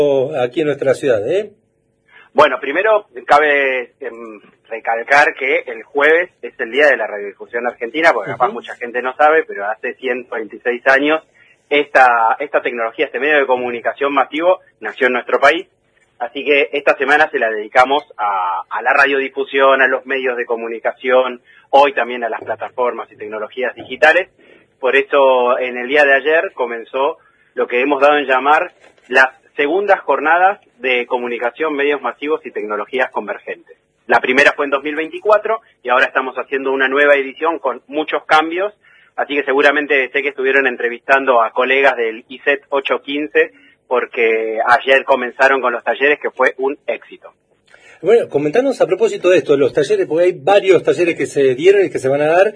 aquí en nuestra ciudad, ¿eh? Bueno, primero cabe recalcar que el jueves es el Día de la Radiodifusión Argentina, porque capaz mucha gente no sabe, pero hace 126 años esta tecnología, este medio de comunicación masivo nació en nuestro país, así que esta semana se la dedicamos a la radiodifusión, a los medios de comunicación, hoy también a las plataformas y tecnologías digitales. Por eso en el día de ayer comenzó lo que hemos dado en llamar las segundas jornadas de comunicación, medios masivos y tecnologías convergentes. La primera fue en 2024 y ahora estamos haciendo una nueva edición con muchos cambios, así que seguramente sé que estuvieron entrevistando a colegas del ICET 815 porque ayer comenzaron con los talleres, que fue un éxito. Bueno, comentanos a propósito de esto, los talleres, porque hay varios talleres que se dieron y que se van a dar,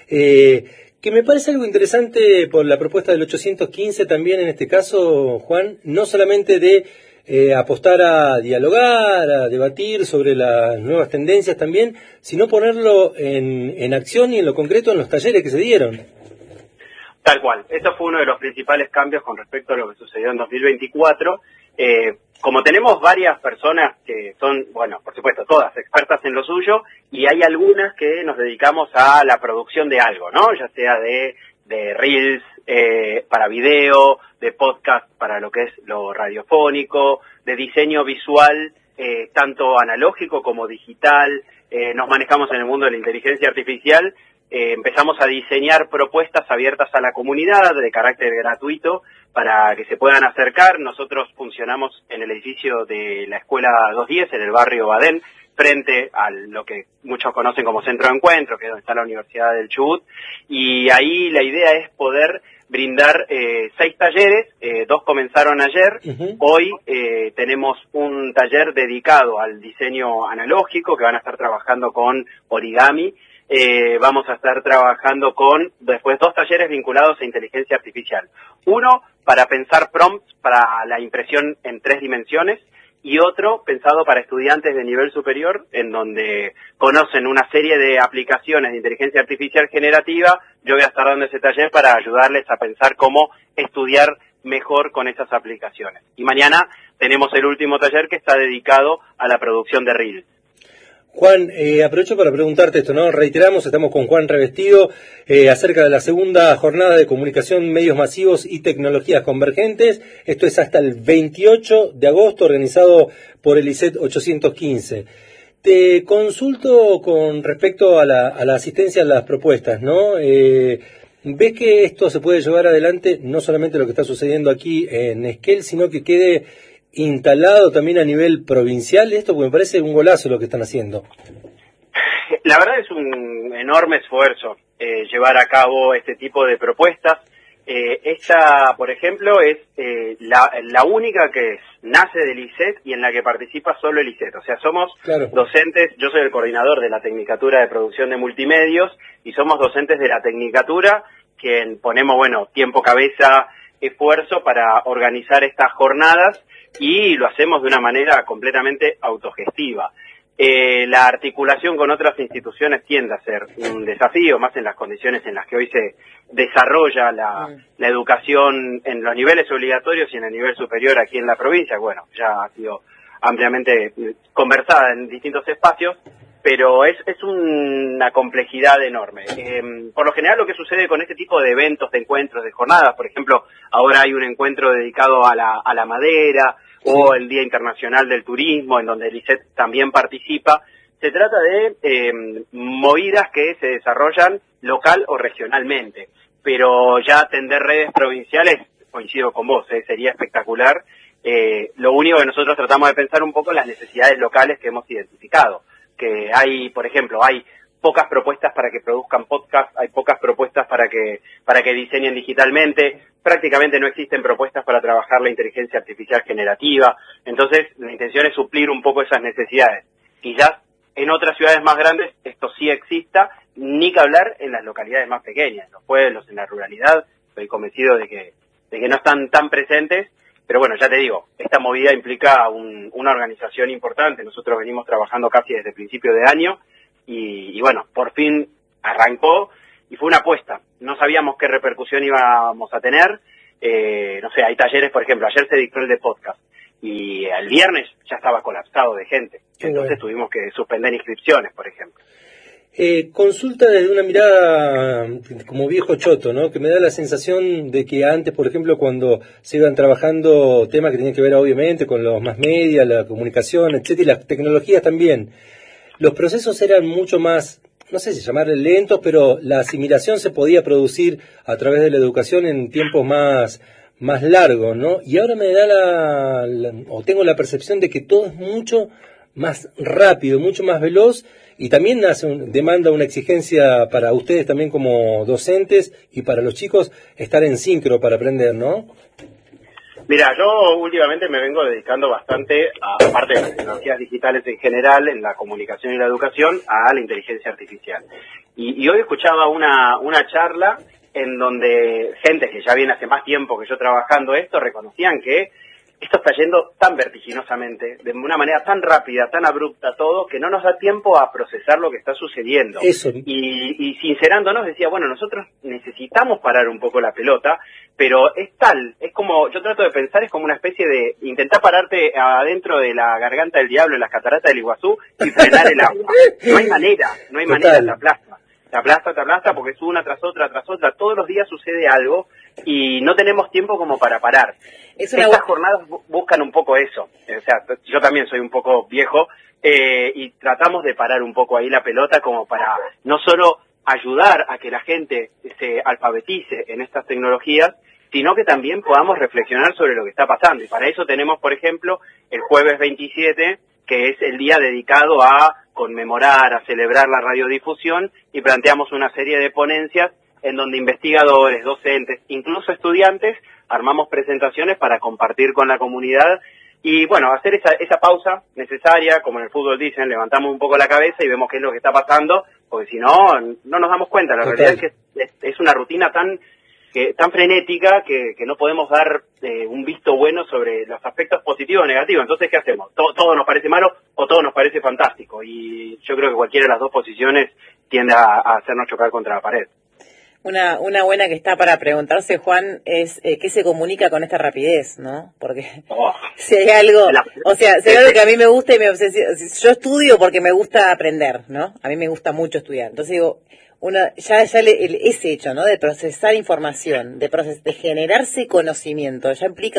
que me parece algo interesante por la propuesta del 815 también en este caso, Juan, no solamente de apostar a dialogar, a debatir sobre las nuevas tendencias también, sino ponerlo en acción y en lo concreto en los talleres que se dieron. Tal cual, eso fue uno de los principales cambios con respecto a lo que sucedió en 2024. Como tenemos varias personas que son, bueno, por supuesto, todas expertas en lo suyo, y hay algunas que nos dedicamos a la producción de algo, ¿no? Ya sea de reels para video, de podcast para lo que es lo radiofónico, de diseño visual, tanto analógico como digital. Nos manejamos en el mundo de la inteligencia artificial. Empezamos a diseñar propuestas abiertas a la comunidad de carácter gratuito para que se puedan acercar. Nosotros funcionamos en el edificio de la Escuela 210, en el barrio Badén, frente a lo que muchos conocen como Centro de Encuentro, que es donde está la Universidad del Chubut, y ahí la idea es poder brindar 6 talleres, 2 comenzaron ayer. Hoy tenemos un taller dedicado al diseño analógico, que van a estar trabajando con origami. Vamos a estar trabajando con después 2 talleres vinculados a inteligencia artificial. Uno para pensar prompts para la impresión en 3 dimensiones y otro pensado para estudiantes de nivel superior, en donde conocen una serie de aplicaciones de inteligencia artificial generativa. Yo voy a estar dando ese taller para ayudarles a pensar cómo estudiar mejor con esas aplicaciones. Y mañana tenemos el último taller que está dedicado a la producción de reels. Juan, aprovecho para preguntarte esto, ¿no? Reiteramos, estamos con Juan Revestido acerca de la segunda jornada de comunicación, medios masivos y tecnologías convergentes. Esto es hasta el 28 de agosto, organizado por el ICET 815. Te consulto con respecto a la asistencia a las propuestas, ¿no? ¿Ves que esto se puede llevar adelante, no solamente lo que está sucediendo aquí en Esquel, sino que quede instalado también a nivel provincial esto? Porque me parece un golazo lo que están haciendo. La verdad es un enorme esfuerzo llevar a cabo este tipo de propuestas. Esta, por ejemplo, es la única que nace del ICET y en la que participa solo el ICET. O sea, somos docentes, yo soy el coordinador de la Tecnicatura de Producción de Multimedios y somos docentes de la Tecnicatura quien ponemos, bueno, tiempo, cabeza, esfuerzo para organizar estas jornadas, y lo hacemos de una manera completamente autogestiva. La articulación con otras instituciones tiende a ser un desafío, más en las condiciones en las que hoy se desarrolla la educación en los niveles obligatorios y en el nivel superior aquí en la provincia. Bueno, ya ha sido ampliamente conversada en distintos espacios, pero es una complejidad enorme. Por lo general lo que sucede con este tipo de eventos, de encuentros, de jornadas, por ejemplo, ahora hay un encuentro dedicado a la madera, o el Día Internacional del Turismo, en donde el ICET también participa. Se trata de movidas que se desarrollan local o regionalmente, pero ya atender redes provinciales, coincido con vos, sería espectacular. Lo único que nosotros tratamos de pensar un poco en las necesidades locales que hemos identificado, que hay, por ejemplo, hay pocas propuestas para que produzcan podcast, hay pocas propuestas para que diseñen digitalmente, prácticamente no existen propuestas para trabajar la inteligencia artificial generativa. Entonces, la intención es suplir un poco esas necesidades. Quizás en otras ciudades más grandes esto sí exista, ni que hablar en las localidades más pequeñas, en los pueblos, en la ruralidad. Estoy convencido de que no están tan presentes, pero bueno, ya te digo, esta movida implica una organización importante. Nosotros venimos trabajando casi desde principio de año, y bueno, por fin arrancó y fue una apuesta. No sabíamos qué repercusión íbamos a tener. No sé, hay talleres, por ejemplo, ayer se dictó el de podcast. y el viernes ya estaba colapsado de gente. Entonces tuvimos que suspender inscripciones, por ejemplo. Consulta desde una mirada como viejo choto, ¿no? Que me da la sensación de que antes, por ejemplo, cuando se iban trabajando temas que tenían que ver obviamente con los más media, la comunicación, etcétera, y las tecnologías también, los procesos eran mucho más, no sé si llamarle lentos, pero la asimilación se podía producir a través de la educación en tiempos más largos, ¿no? Y ahora me da o tengo la percepción de que todo es mucho más rápido, mucho más veloz, y también demanda una exigencia para ustedes también como docentes y para los chicos estar en sincro para aprender, ¿no? Mira, yo últimamente me vengo dedicando bastante, aparte de las tecnologías digitales en general, en la comunicación y la educación, a la inteligencia artificial. Y hoy escuchaba una charla en donde gente que ya viene hace más tiempo que yo trabajando esto, reconocían que esto está yendo tan vertiginosamente, de una manera tan rápida, tan abrupta todo, que no nos da tiempo a procesar lo que está sucediendo. Eso. Y sincerándonos decía, bueno, nosotros necesitamos parar un poco la pelota, pero es como, yo trato de pensar, es como una especie de intentar pararte adentro de la garganta del diablo en las cataratas del Iguazú y frenar el agua. No hay manera, te aplasta porque es una tras otra, todos los días sucede algo y no tenemos tiempo como para parar. Estas jornadas buscan un poco eso, o sea, yo también soy un poco viejo y tratamos de parar un poco ahí la pelota como para no solo ayudar a que la gente se alfabetice en estas tecnologías, sino que también podamos reflexionar sobre lo que está pasando. Y para eso tenemos, por ejemplo, el jueves 27, que es el día dedicado a conmemorar, a celebrar la radiodifusión, y planteamos una serie de ponencias en donde investigadores, docentes, incluso estudiantes, armamos presentaciones para compartir con la comunidad y, bueno, hacer esa pausa necesaria, como en el fútbol dicen, levantamos un poco la cabeza y vemos qué es lo que está pasando, porque si no, no nos damos cuenta. La realidad es que es una rutina tan frenética que no podemos dar un visto bueno sobre los aspectos positivos o negativos. Entonces, ¿qué hacemos? Todo nos parece malo o todo nos parece fantástico. Y yo creo que cualquiera de las dos posiciones tiende a hacernos chocar contra la pared. Una buena que está para preguntarse, Juan, es qué se comunica con esta rapidez, ¿no? Porque si hay algo, si hay algo que a mí me gusta y me obsesiona, yo estudio porque me gusta aprender, ¿no? A mí me gusta mucho estudiar. Entonces digo, ese hecho, ¿no? De procesar información, de generarse conocimiento, ya implica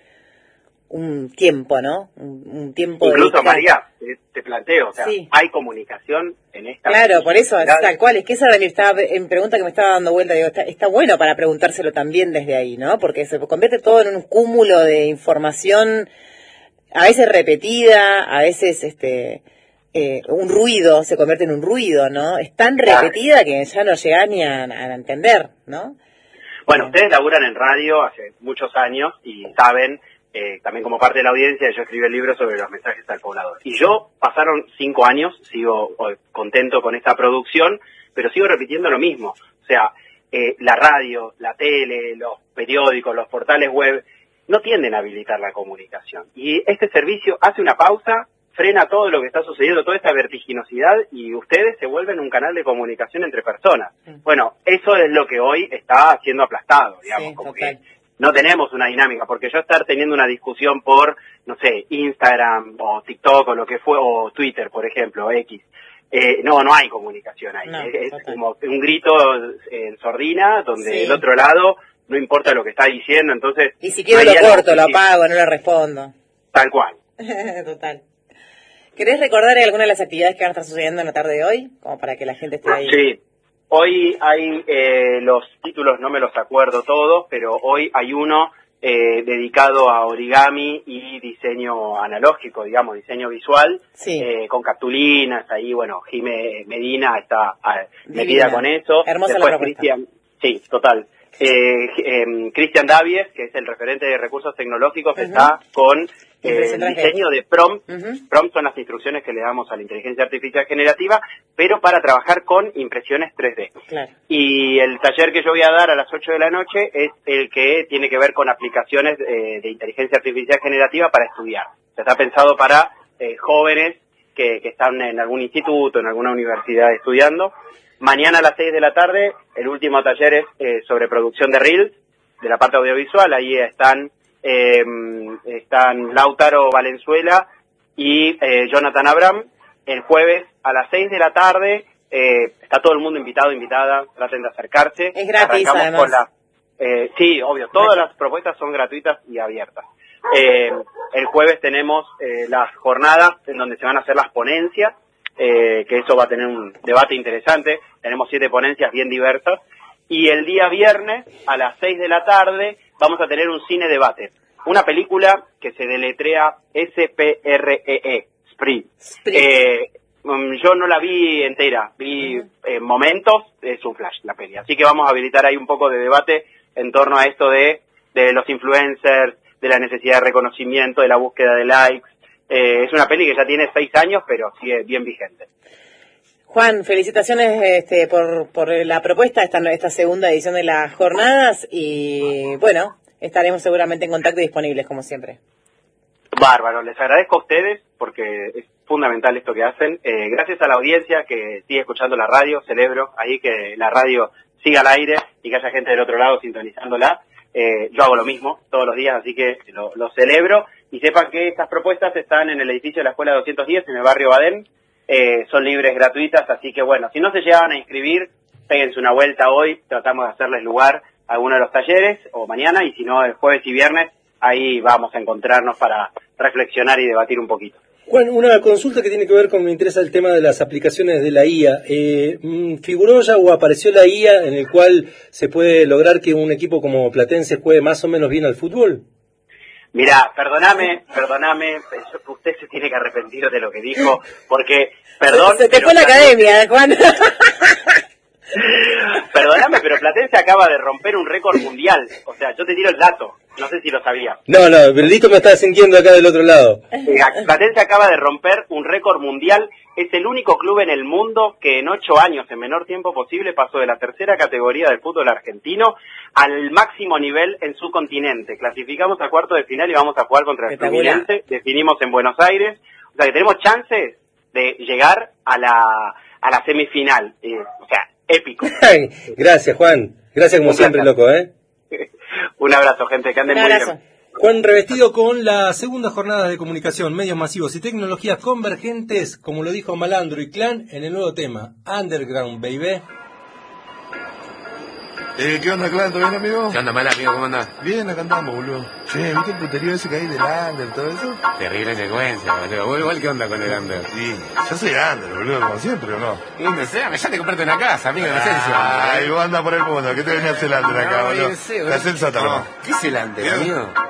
un tiempo, ¿no? Un tiempo. Incluso, María, te planteo, o sea, sí. Hay comunicación en esta. Claro, por eso, tal cual. Es que esa era mi pregunta que me estaba dando vuelta. Digo, está bueno para preguntárselo también desde ahí, ¿no? Porque se convierte todo en un cúmulo de información, a veces repetida, a veces un ruido, se convierte en un ruido, ¿no? Es tan repetida que ya no llega ni a entender, ¿no? Bueno, ustedes laburan en radio hace muchos años y saben, también como parte de la audiencia, yo escribí el libro sobre los mensajes al poblador. Y yo pasaron 5 años, sigo contento con esta producción, pero sigo repitiendo lo mismo. O sea, la radio, la tele, los periódicos, los portales web, no tienden a habilitar la comunicación. Y este servicio hace una pausa, frena todo lo que está sucediendo, toda esta vertiginosidad, y ustedes se vuelven un canal de comunicación entre personas. Bueno, eso es lo que hoy está siendo aplastado, digamos, sí, como total. Que no tenemos una dinámica, porque yo estar teniendo una discusión por, no sé, Instagram o TikTok o lo que fue, o Twitter, por ejemplo, X, no hay comunicación ahí. No, es como un grito en sordina, donde sí. El otro lado no importa lo que está diciendo, entonces... Y si quiero lo corto, lo apago, no le respondo. Tal cual. Total. ¿Querés recordar alguna de las actividades que van a estar sucediendo en la tarde de hoy? Como para que la gente esté ahí. Sí. Hoy hay los títulos, no me los acuerdo todos, pero hoy hay uno dedicado a origami y diseño analógico, digamos, diseño visual, sí. Con cartulinas, ahí, bueno, Jimé Medina está metida con eso. Hermosa después la propuesta. Sí, total. Cristian Davies, que es el referente de recursos tecnológicos, está con diseño de prompt. Prompt son las instrucciones que le damos a la inteligencia artificial generativa, pero para trabajar con impresiones 3D. Claro. Y el taller que yo voy a dar a las 8 de la noche es el que tiene que ver con aplicaciones de inteligencia artificial generativa para estudiar. O sea, está pensado para jóvenes que están en algún instituto, en alguna universidad estudiando. Mañana a las 6 de la tarde, el último taller es sobre producción de Reels, de la parte audiovisual. Ahí están están Lautaro Valenzuela y Jonathan Abraham. El jueves a las 6 de la tarde está todo el mundo invitado, invitada, traten de acercarse. Es gratis, además. Sí, obvio, todas las propuestas son gratuitas y abiertas. El jueves tenemos las jornadas en donde se van a hacer las ponencias, que eso va a tener un debate interesante. Tenemos 7 ponencias bien diversas. Y el día viernes a las 6 de la tarde vamos a tener un cine debate. Una película que se deletrea SPREE, Spree. Yo no la vi entera, vi momentos, es un flash la peli. Así que vamos a habilitar ahí un poco de debate en torno a esto de los influencers, de la necesidad de reconocimiento, de la búsqueda de likes. Es una peli que ya tiene 6 años, pero sigue bien vigente. Juan, felicitaciones por la propuesta, esta segunda edición de las jornadas, y bueno, estaremos seguramente en contacto y disponibles como siempre. Bárbaro, les agradezco a ustedes porque es fundamental esto que hacen. Gracias a la audiencia que sigue escuchando la radio, celebro ahí que la radio siga al aire y que haya gente del otro lado sintonizándola. Yo hago lo mismo todos los días, así que lo celebro. Y sepan que estas propuestas están en el edificio de la Escuela 210, en el barrio Badén. Son libres, gratuitas, así que bueno, si no se llegaban a inscribir, péguense una vuelta hoy, tratamos de hacerles lugar a alguno de los talleres, o mañana, y si no, el jueves y viernes, ahí vamos a encontrarnos para reflexionar y debatir un poquito. Juan, una consulta que tiene que ver con, me interesa el tema de las aplicaciones de la IA. ¿Figuró ya o apareció la IA en el cual se puede lograr que un equipo como Platense juegue más o menos bien al fútbol? Mirá, perdóname, usted se tiene que arrepentir de lo que dijo, porque, perdón... Se te fue la academia, Juan. Perdóname, pero Platense acaba de romper un récord mundial. O sea, yo te tiro el dato, no sé si lo sabía. No, Bernito me está sintiendo acá del otro lado. Platense acaba de romper un récord mundial. Es el único club en el mundo que en 8 años, en menor tiempo posible, pasó de la tercera categoría del fútbol argentino al máximo nivel en su continente. Clasificamos a cuartos de final y vamos a jugar contra el Fluminense. Definimos en Buenos Aires. O sea, que tenemos chances de llegar a la semifinal. O sea, épico. Gracias, Juan. Gracias como siempre, loco, Un abrazo, gente. Que anden muy bien. Juan Revestido con la segunda jornada de comunicación, medios masivos y tecnologías convergentes, como lo dijo Malandro y Clan, en el nuevo tema, Underground, baby. ¿Qué onda, Clan? ¿Todo bien, amigo? ¿Qué onda, mal amigo? ¿Cómo andás? Bien, acá andamos, boludo. Che, ¿viste el puterío ese que hay del Under, todo eso? Terrible secuencia, boludo. ¿Vos igual qué onda con el Under? Sí, yo soy Under, boludo, como siempre, ¿o no? No sé, ya te compraste una casa, amigo, no sé si... Ay, vos andás por el mundo, ¿qué te venía a hacer el Under acá, boludo? No sé, te haces el sótano. ¿Qué es el Under, amigo?